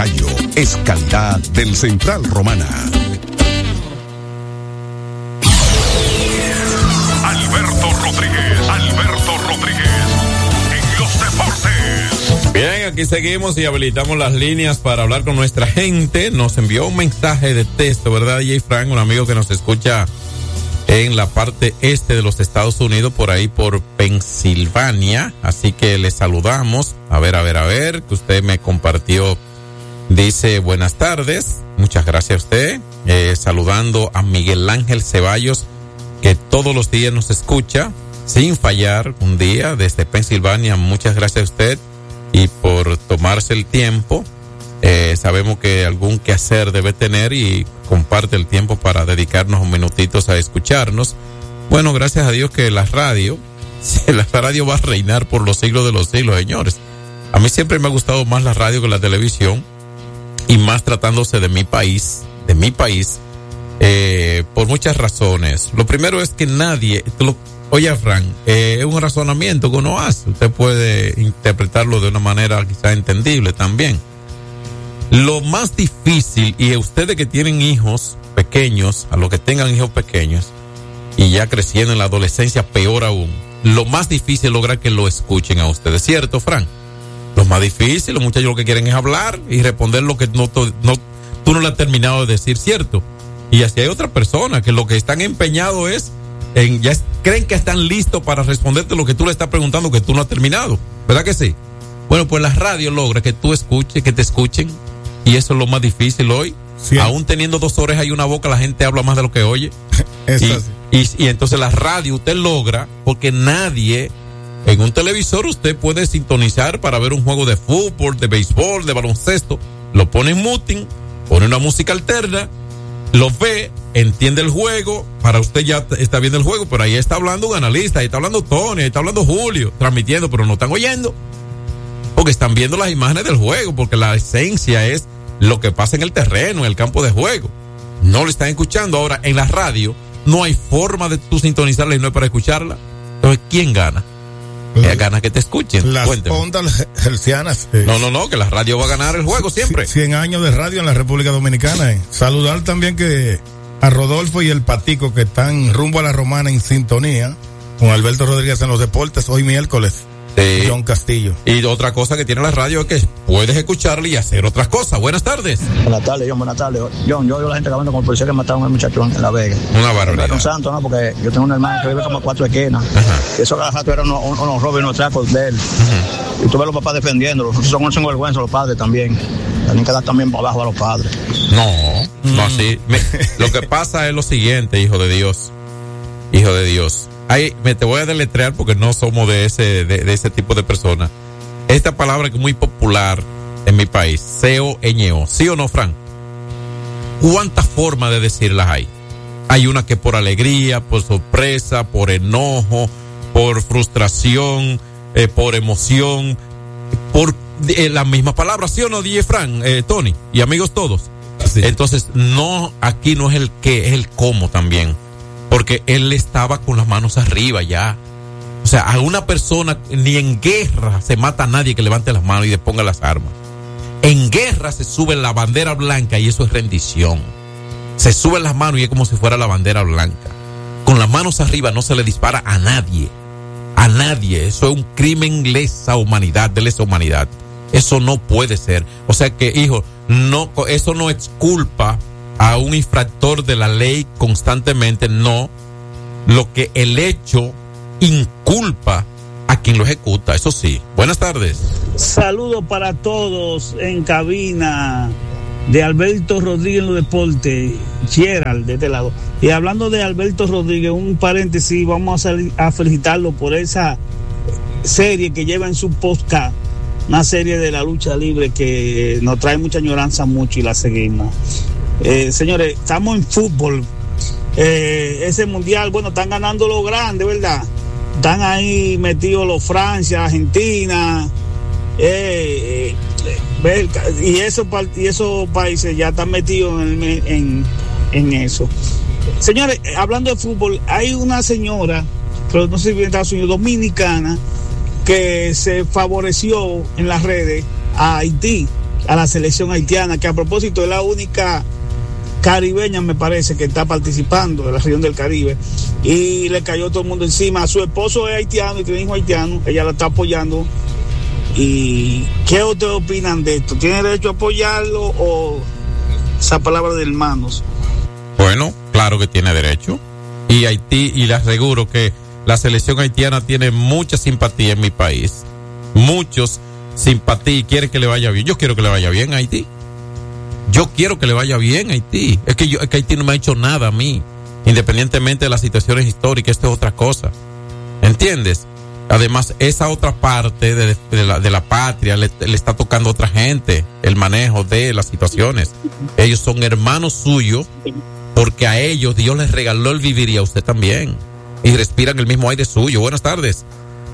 Gallo es calidad del Central Romana. Alberto Rodríguez, en los deportes. Bien, aquí seguimos y habilitamos las líneas para hablar con nuestra gente. Nos envió un mensaje de texto, ¿verdad, J. Frank? Un amigo que nos escucha en la parte este de los Estados Unidos, por ahí por Pensilvania. Así que le saludamos. A ver, que usted me compartió. Dice, buenas tardes. Muchas gracias a usted. Saludando a Miguel Ángel Ceballos, que todos los días nos escucha sin fallar un día desde Pensilvania. Muchas gracias a usted y por tomarse el tiempo. Sabemos que algún quehacer debe tener y comparte el tiempo para dedicarnos un minutitos a escucharnos. Bueno, gracias a Dios que la radio va a reinar por los siglos de los siglos, señores. A mí siempre me ha gustado más la radio que la televisión, y más tratándose de mi país, por muchas razones. Lo primero es que oye, Frank, es un razonamiento que uno hace. Usted puede interpretarlo de una manera quizá entendible también. Lo más difícil, y ustedes que tienen hijos pequeños, a los que tengan hijos pequeños, y ya creciendo en la adolescencia, peor aún, lo más difícil es lograr que lo escuchen a ustedes, ¿cierto, Frank? Lo más difícil, los muchachos lo que quieren es hablar y responder lo que tú no le has terminado de decir, ¿cierto? Y así hay otras personas que lo que están empeñados es creen que están listos para responderte lo que tú le estás preguntando que tú no has terminado, ¿verdad que sí? Bueno, pues la radio logra que te escuchen, y eso es lo más difícil hoy. Sí. Aún teniendo 2 orejas y una boca, la gente habla más de lo que oye. Y entonces la radio usted logra, porque nadie en un televisor usted puede sintonizar para ver un juego de fútbol, de béisbol, de baloncesto, lo pone en muting, pone una música alterna, lo ve, entiende el juego, para usted ya está viendo el juego, pero ahí está hablando un analista, ahí está hablando Tony, ahí está hablando Julio, transmitiendo, pero no están oyendo, porque están viendo las imágenes del juego, porque la esencia es lo que pasa en el terreno, en el campo de juego. No lo están escuchando. Ahora, en la radio, no hay forma de tú sintonizarla y no es para escucharla. Entonces, ¿quién gana? Gana que te escuchen. Las ondas hercianas. No, que la radio va a ganar el juego siempre. 100 años de radio en la República Dominicana. Saludar también que a Rodolfo y el Patico, que están rumbo a la Romana en sintonía con Alberto Rodríguez en los deportes, hoy miércoles. Sí. John Castillo. Y otra cosa que tiene la radio es que puedes escucharle y hacer otras cosas. Buenas tardes. Buenas tardes, John. Buenas tardes. John, yo oigo a la gente acabando con el policía que mataron a un muchacho en La Vega. Una barbaridad. Un santo, ¿no? Porque yo tengo un hermano que vive como a 4 esquinas. Ajá. Y eso cada rato eran unos robos y unos tracos de él. Ajá. Y tú ves los papás defendiéndolo. Son unos sinvergüenza los padres también. Tienen que dar también para abajo a los padres. No así. Lo que pasa es lo siguiente, hijo de Dios. Te voy a deletrear porque no somos de ese tipo de personas. Esta palabra que es muy popular en mi país, C-O-Ñ-O. ¿Sí o no, Frank? ¿Cuántas formas de decirlas hay? Hay una que por alegría, por sorpresa, por enojo, por frustración, por emoción, por la misma palabra, ¿sí o no, DJ Frank, Tony y amigos todos? Sí. Entonces, aquí no es el qué, es el cómo también. Porque él estaba con las manos arriba ya. O sea, a una persona, ni en guerra se mata a nadie que levante las manos y le ponga las armas. En guerra se sube la bandera blanca y eso es rendición. Se suben las manos y es como si fuera la bandera blanca. Con las manos arriba no se le dispara a nadie. A nadie. Eso es un crimen de lesa humanidad. Eso no puede ser. O sea que, hijo, eso no es culpa a un infractor de la ley constantemente, no. Lo que el hecho inculpa a quien lo ejecuta, eso sí. Buenas tardes. Saludos para todos en cabina de Alberto Rodríguez en los deportes, Gerald de este lado. Y hablando de Alberto Rodríguez, un paréntesis, vamos a felicitarlo por esa serie que lleva en su podcast, una serie de la lucha libre que nos trae mucha añoranza mucho y la seguimos. Señores, estamos en fútbol. Ese mundial, bueno, están ganando los grandes, ¿verdad? Están ahí metidos los Francia, Argentina, y esos países ya están metidos en eso. Señores, hablando de fútbol, hay una señora, pero no sé si en Estados Unidos, dominicana, que se favoreció en las redes a Haití. a la selección haitiana, que a propósito es la única caribeña, me parece, que está participando de la región del Caribe, y le cayó todo el mundo encima. Su esposo es haitiano y tiene hijo haitiano, ella la está apoyando. ¿Y qué ustedes opinan de esto? ¿Tiene derecho a apoyarlo o esa palabra de hermanos? Bueno, claro que tiene derecho. Y Haití, y le aseguro que la selección haitiana tiene mucha simpatía en mi país. Muchos simpatía y quieren que le vaya bien. Yo quiero que le vaya bien a Haití. Yo quiero que le vaya bien a Haití. Es que Haití no me ha hecho nada a mí. Independientemente de las situaciones históricas, esto es otra cosa. ¿Entiendes? Además, esa otra parte de la patria le está tocando a otra gente el manejo de las situaciones. Ellos son hermanos suyos porque a ellos Dios les regaló el vivir y a usted también. Y respiran el mismo aire suyo. Buenas tardes.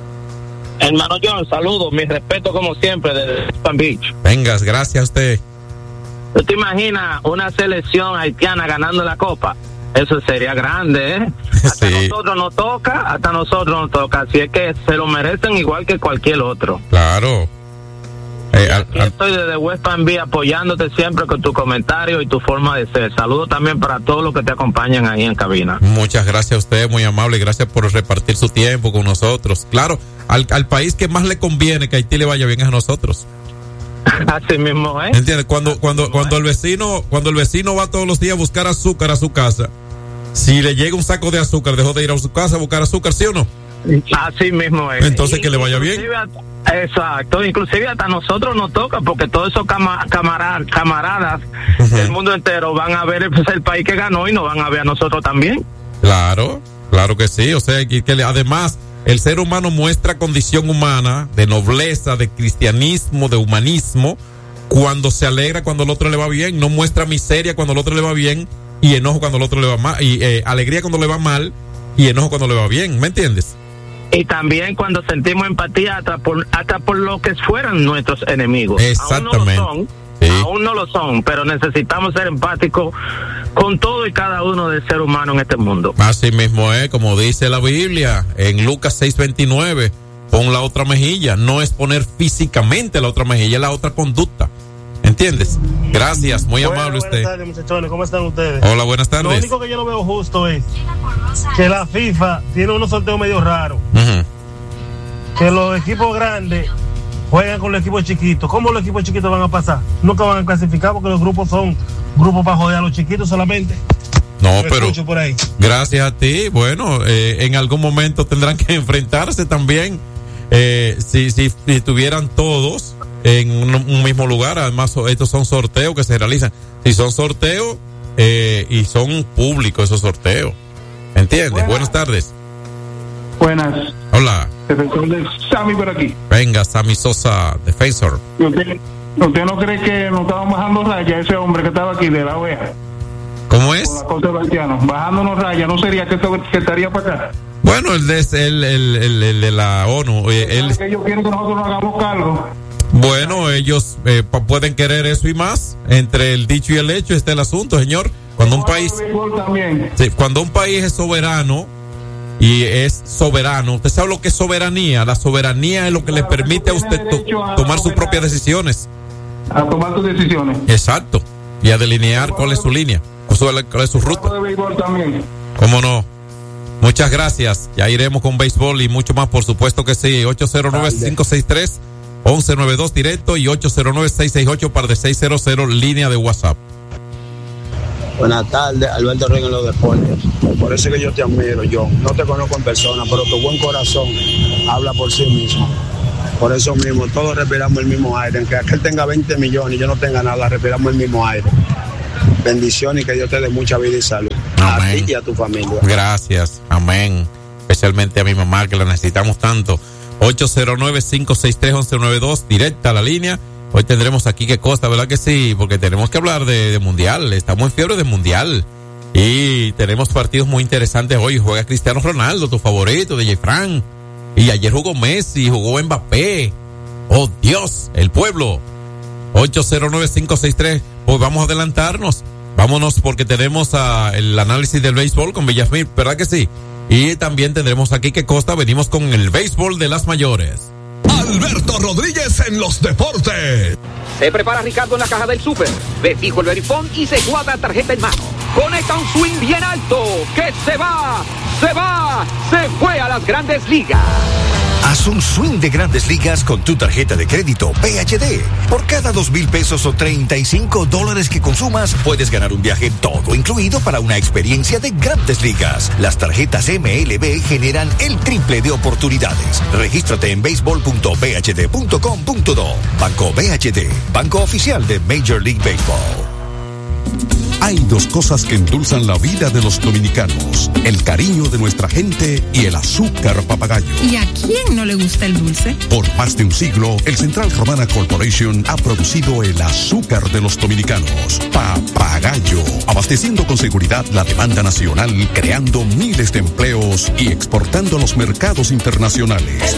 Hermano John, saludos, mi respeto como siempre desde Palm Beach. Vengas, gracias a usted. ¿Tú te imaginas una selección haitiana ganando la Copa? Eso sería grande, ¿eh? Hasta Sí. nosotros nos toca, así es que se lo merecen igual que cualquier otro. Claro. Aquí estoy desde West Palm Beach apoyándote siempre con tu comentario y tu forma de ser. Saludos también para todos los que te acompañan ahí en cabina. Muchas gracias a usted, muy amable, gracias por repartir su tiempo con nosotros. Claro, al país que más le conviene que Haití le vaya bien es a nosotros. Así mismo, ¿eh? ¿Entiendes? Cuando el vecino va todos los días a buscar azúcar a su casa, si le llega un saco de azúcar, dejó de ir a su casa a buscar azúcar, ¿sí o no? Así mismo es. Entonces que le vaya bien. Exacto, inclusive hasta nosotros nos toca, porque todos esos camaradas del mundo entero van a ver el país que ganó y nos van a ver a nosotros también. Claro que sí, o sea, que además el ser humano muestra condición humana de nobleza, de cristianismo, de humanismo, cuando se alegra cuando el otro le va bien, no muestra miseria cuando el otro le va bien y enojo cuando el otro le va mal, y alegría cuando le va mal y enojo cuando le va bien, ¿me entiendes? Y también cuando sentimos empatía hasta por lo que fueran nuestros enemigos. Exactamente. Aún no lo son, pero necesitamos ser empáticos con todo y cada uno del ser humano en este mundo. Así mismo es, como dice la Biblia en Lucas 6:29, pon la otra mejilla, no es poner físicamente la otra mejilla, es la otra conducta. ¿Entiendes? Gracias, muy amable usted. Buenas tardes, muchachones, ¿cómo están ustedes? Hola, buenas tardes. Lo único que yo no veo justo es que la FIFA tiene unos sorteos medio raros. Que los equipos grandes juegan con los equipos chiquitos. ¿Cómo los equipos chiquitos van a pasar? Nunca van a clasificar porque los grupos son grupos para joder a los chiquitos solamente. No, pero por ahí. Gracias a ti. Bueno, en algún momento tendrán que enfrentarse también. Si estuvieran todos en un mismo lugar, además estos son sorteos que se realizan. Si son sorteos y son públicos esos sorteos. ¿Entiendes? Buenas tardes. Buenas. Hola. Defensor de Sammy por aquí. Venga, Sammy Sosa, defensor. ¿Usted no cree que nos estaban bajando raya ese hombre que estaba aquí de la OEA? ¿Cómo es? Con la cosa de haitianos. Bajándonos raya, ¿no sería que estaría para acá? Bueno, el de la ONU. Que ellos quieren que nosotros nos hagamos cargo. Bueno, ellos pueden querer eso y más. Entre el dicho y el hecho está el asunto, señor. Cuando un país, cuando un país es soberano y es soberano, usted sabe lo que es soberanía. La soberanía es lo que le permite a usted tomar sus propias decisiones. A tomar sus decisiones. Exacto. Y a delinear cuál es su línea, cuál es su ruta. ¿Cómo no? Muchas gracias. Ya iremos con béisbol y mucho más, por supuesto que sí. 809-563-1192 directo y 809-668-600 línea de WhatsApp. Buenas tardes, Alberto Rodríguez en los deportes. Por eso es que yo te admiro, John. No te conozco en persona, pero tu buen corazón habla por sí mismo. Por eso mismo, todos respiramos el mismo aire. Aunque aquel tenga 20 millones y yo no tenga nada, respiramos el mismo aire. Bendiciones y que Dios te dé mucha vida y salud. Amén. A ti y a tu familia. Gracias, amén. Especialmente a mi mamá, que la necesitamos tanto. 809-563-1192, directa a la línea. Hoy tendremos aquí Quique Costa, ¿verdad que sí? Porque tenemos que hablar de mundial. Estamos en fiebre de mundial. Y tenemos partidos muy interesantes hoy. Juega Cristiano Ronaldo, tu favorito, DJ Frank. Y ayer jugó Messi, jugó Mbappé. Oh, Dios, el pueblo. 809-563. Pues vamos a adelantarnos. Vámonos porque tenemos el análisis del béisbol con Villasmil, ¿verdad que sí? Y también tendremos aquí Quique Costa. Venimos con el béisbol de las mayores. Alberto Rodríguez en los deportes. Se prepara Ricardo en la caja del súper. Ve fijo el verifón y se guarda tarjeta en mano. Conecta un swing bien alto. Que se fue a las Grandes Ligas. Haz un swing de Grandes Ligas con tu tarjeta de crédito PHD. Por cada $2,000 o $35 que consumas, puedes ganar un viaje todo incluido para una experiencia de Grandes Ligas. Las tarjetas MLB generan el triple de oportunidades. Regístrate en baseball.bhd.com.do. Banco BHD, banco oficial de Major League Baseball. Hay dos cosas que endulzan la vida de los dominicanos: el cariño de nuestra gente y el azúcar papagayo. ¿Y a quién no le gusta el dulce? Por más de un siglo, el Central Romana Corporation ha producido el azúcar de los dominicanos, Papagayo, abasteciendo con seguridad la demanda nacional, creando miles de empleos y exportando a los mercados internacionales.